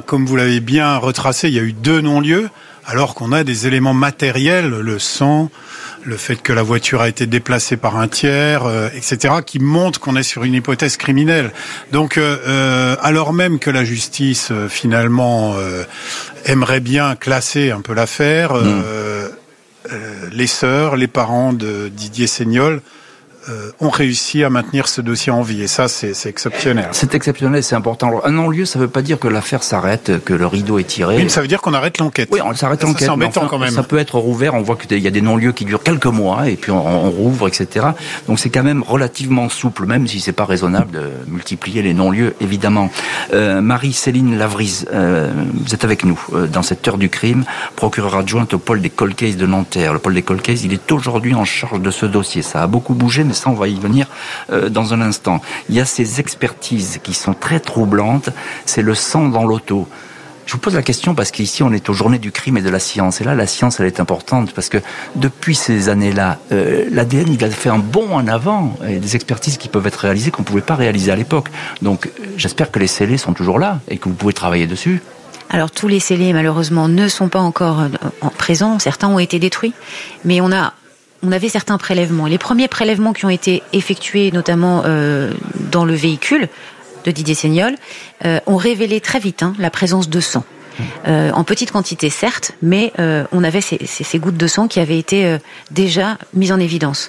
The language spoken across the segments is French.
comme vous l'avez bien retracé, il y a eu 2 non-lieux, alors qu'on a des éléments matériels, le sang, le fait que la voiture a été déplacée par un tiers, etc., qui montrent qu'on est sur une hypothèse criminelle. Donc, alors même que la justice, finalement, aimerait bien classer un peu l'affaire, les sœurs, les parents de Didier Seignol ont réussi à maintenir ce dossier en vie. Et ça, c'est exceptionnel. C'est exceptionnel, c'est important. Alors, un non-lieu, ça ne veut pas dire que l'affaire s'arrête, que le rideau est tiré. Oui, ça veut dire qu'on arrête l'enquête. Oui, on s'arrête l'enquête. C'est embêtant quand même. Ça peut être rouvert. On voit qu'il y a des non-lieux qui durent quelques mois et puis on rouvre, etc. Donc c'est quand même relativement souple, même si c'est pas raisonnable de multiplier les non-lieux, évidemment. Marie-Céline Lavrise, vous êtes avec nous dans cette heure du crime, procureure adjointe au pôle des cold cases de Nanterre. Le pôle des cold cases, il est aujourd'hui en charge de ce dossier. Ça a beaucoup bougé, mais ça, on va y venir dans un instant. Il y a ces expertises qui sont très troublantes. C'est le sang dans l'auto. Je vous pose la question parce qu'ici, on est aux journées du crime et de la science. Et là, la science, elle est importante parce que depuis ces années-là, l'ADN, il a fait un bond en avant. Et des expertises qui peuvent être réalisées qu'on ne pouvait pas réaliser à l'époque. Donc, j'espère que les scellés sont toujours là et que vous pouvez travailler dessus. Alors, tous les scellés, malheureusement, ne sont pas encore présents. Certains ont été détruits. Mais on avait certains prélèvements. Les premiers prélèvements qui ont été effectués, notamment dans le véhicule de Didier Seignol, ont révélé très vite la présence de sang. En petite quantité, certes, mais on avait ces gouttes de sang qui avaient été déjà mises en évidence.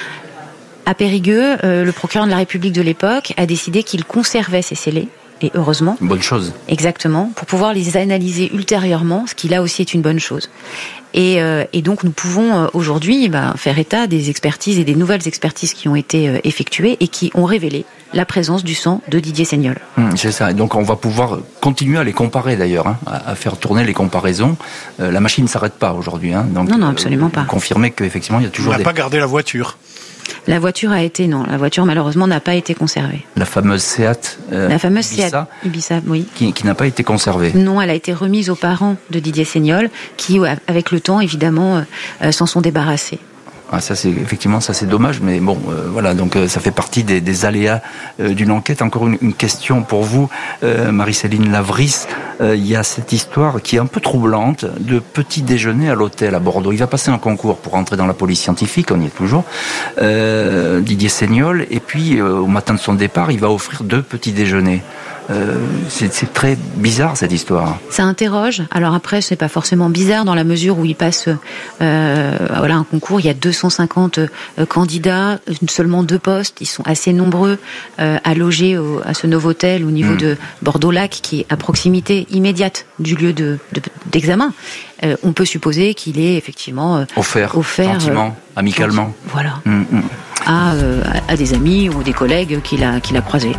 À Périgueux, le procureur de la République de l'époque a décidé qu'il conservait ces scellés. Et heureusement. Une bonne chose. Exactement, pour pouvoir les analyser ultérieurement, ce qui là aussi est une bonne chose. Et donc nous pouvons aujourd'hui faire état des expertises et des nouvelles expertises qui ont été effectuées et qui ont révélé la présence du sang de Didier Seignol. C'est ça. Et donc on va pouvoir continuer à les comparer d'ailleurs, à faire tourner les comparaisons. La machine ne s'arrête pas aujourd'hui. Donc, non, absolument pas. Confirmer qu'effectivement il y a toujours. On n'a pas gardé la voiture. La voiture malheureusement n'a pas été conservée. La fameuse Seat Ibiza, oui. Qui n'a pas été conservée. Non, elle a été remise aux parents de Didier Seignol, qui, avec le temps, évidemment, s'en sont débarrassés. Ça c'est dommage, mais bon, voilà, donc ça fait partie des aléas d'une enquête. Encore une question pour vous, Marie-Céline Lavris. Il y a cette histoire qui est un peu troublante de petit déjeuner à l'hôtel à Bordeaux. Il va passer un concours pour entrer dans la police scientifique, on y est toujours, Didier Seignol, et puis au matin de son départ, il va offrir 2 petits déjeuners. C'est très bizarre cette histoire. Ça interroge. Alors après, c'est pas forcément bizarre dans la mesure où il passe un concours. Il y a 250 candidats, seulement 2 postes. Ils sont assez nombreux à loger à ce Novotel au niveau de Bordeaux-Lac, qui est à proximité immédiate du lieu d'examen. On peut supposer qu'il est effectivement offert gentiment, amicalement. Voilà. À des amis ou des collègues qu'il a croisés.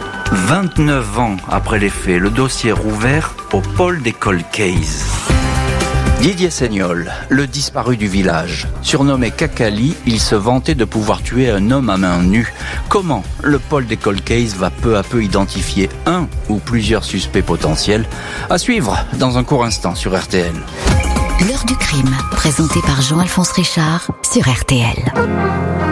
29 ans après les faits, le dossier rouvert au pôle des cold cases. Didier Seignol, le disparu du village. Surnommé Cacali, il se vantait de pouvoir tuer un homme à main nue. Comment le pôle des cold cases va peu à peu identifier un ou plusieurs suspects potentiels? À suivre dans un court instant sur RTL. L'heure du crime, présenté par Jean-Alphonse Richard sur RTL.